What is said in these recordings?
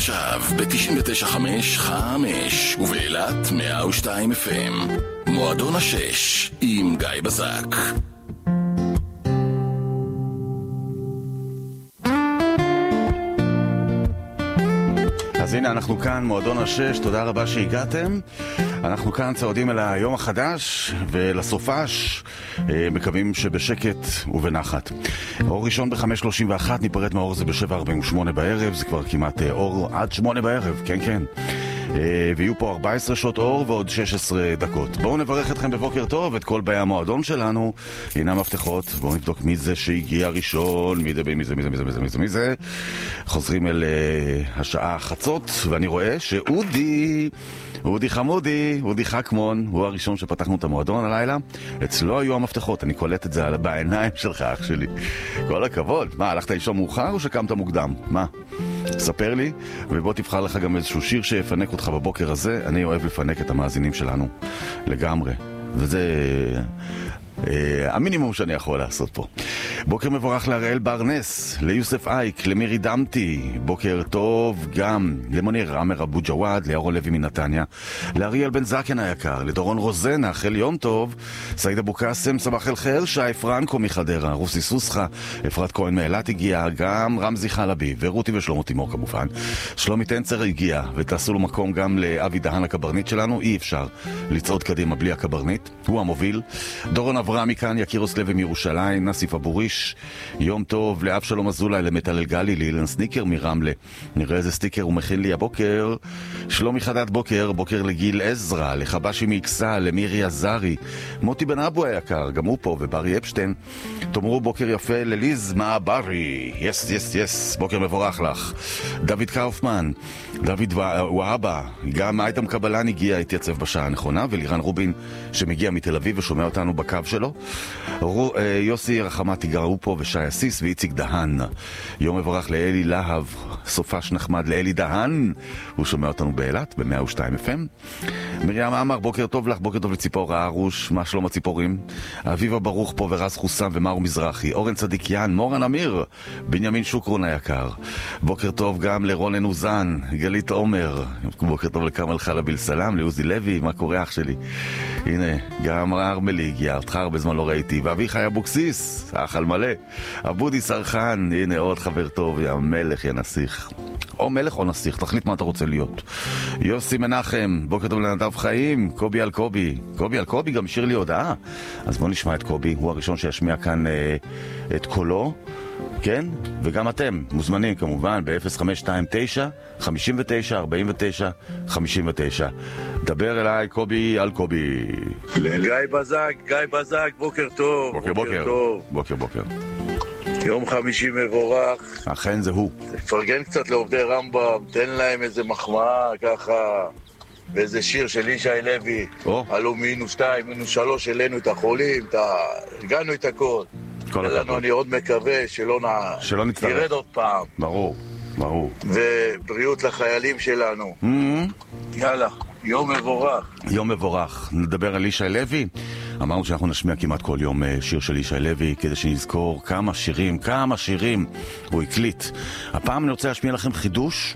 עכשיו ב-99.5 ובאילת 102 FM. מועדון השש עם גיא בזק. אז הנה אנחנו כאן, מועדון השש, תודה רבה שהגעתם. אנחנו כאן צועדים אל היום החדש ולסופש, מקווים שבשקט ובנחת. אור ראשון ב-5:31, ניפרד מהאור זה ב-7:48 בערב, זה כבר כמעט אור עד 8 בערב, כן כן. ויהיו פה 14 שעות אור ועוד 16 דקות. בואו נברך אתכם בבוקר טוב, את כל באי המועדון שלנו. הנה המפתחות, בואו נבדוק מי זה שהגיע ראשון, מי זה. חוזרים אל השעה חצות, ואני רואה אודי חמודי, אודי חכמון, הוא הראשון שפתחנו את המועדון הלילה. אצלו היו המפתחות, אני קולט את זה בעיניים שלך, אח שלי. כל הכבוד. מה, הלכת לישון מאוחר או שקמת מוקדם? מה? ספר לי, ובוא תבחר לך גם איזשהו שיר שיפנק אותך בבוקר הזה. אני אוהב לפנק את המאזינים שלנו לגמרי, וזה המינימום שאני יכול לעשות פה. בוקר מבורך לאראל ברנס, ליוסף אייק, למירי דמתי, בוקר טוב גם למוניר עמר אבו ג'וואד, לירון לוי מנתניה, לאריאל בן זקן היקר, לדורון רוזן, אחל יום טוב, סעיד אבו קאסם, סבח אל חיר, שי פרנקו מחדרה, רוסי סוסחה, אפרת כהן מאילת הגיעה, גם רמזי חלבי ורותי ושלמה תימור כמובן, שלומי טנצר הגיע, ותעשו לו מקום גם לאבי דהן הקברנית שלנו. אי אפשר לצעוד קדימה בלי הקברנית, הוא המוביל. דורון אברהם מכאן, יקירוס לוי מירושלים, נסיף אבוריש, יום טוב לאב שלום אזולאי, למטל אל גלי, לאילן סניקר מרמלה, נראה איזה סטיקר הוא מכין לי הבוקר. שלומי חדת בוקר לגיל עזרא, לחבשי מאקסה, למירי עזרי, מוטי בן אבו היקר, גם הוא פה, וברי אפשטיין. תאמרו בוקר יפה לליז מעברי, יס, בוקר מבורך לך. דוד קאופמן, דוד ואבא, גם אייטם קבלן הגיע, התייצב בשעה הנכונה, ולירן רובין שמגיע מתל אביב ושומע אותנו בקו שלו. יוסי רחמתי גרו פה, ושי אסיס ואיציק דהן. יום מבורך לאלי להב, סופש נחמד לאלי דהן, הוא שומע אותנו באילת ב-102 FM. מרים אמר, בוקר טוב לך, בוקר טוב לציפור הארוש, מה שלום הציפורים? אביבה ברוך פה ורז חוסם ומאור מזרחי, אורן צדיקיאן, מורן אמיר, בנימין שוקרון היקר. בוקר טוב גם לרונן אוזן, גלית עומר, בוקר טוב לקמל חלביל סלם, לעוזי לוי, מה קורה אח שלי? הנה, גם ארמלי הגיע, אותך הרבה זמן לא ראיתי, ואביחי אבוקסיס, האח על מלא, אבודי סרחן, הנה עוד חבר טוב, יא מלך יא נסיך, או מלך או נסיך, תחליט מה אתה רוצה להיות. יוסי מנחם, בוקר טוב לנדב חיים, קובי על קובי גם שיר לי הודעה, אז בוא נשמע את קובי, הוא הראשון שישמיע כאן את קולו, כן? וגם אתם מוזמנים כמובן ב-0529 59 49 59. דבר אליי קובי על קובי. גיא בזק, בוקר טוב. בוקר. יום חמישי מבורך. אכן זה הוא. תפרגן קצת לעובדי רמב"ם, תן להם איזה מחמאה ככה, ואיזה שיר של ישי לוי. עלו -2, -3, העלינו את החולים, הגענו את הכל. אני עוד מקווה שלא נצטרך עוד פעם. ברור. ובריאות לחיילים שלנו. יאללה, יום מבורך. נדבר על ישי לוי. אמרנו שאנחנו נשמיע כמעט כל יום שיר של ישי לוי, כדי שנזכור כמה שירים הוא הקליט. הפעם אני רוצה להשמיע לכם חידוש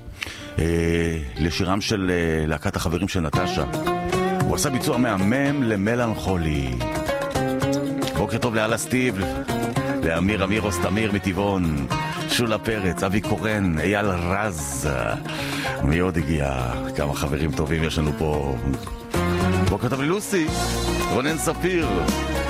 לשירם של להקת החברים של נטשה. הוא עשה ביצוע מהמם למלנכולי. בוקר טוב לאלה סטיב, לאמיר אמירוס תמיר מטבעון, שולה פרץ, אבי קורן, אייל רז. מי עוד הגיע? כמה חברים טובים יש לנו פה. בוקר טוב ללוסי, רונן ספיר,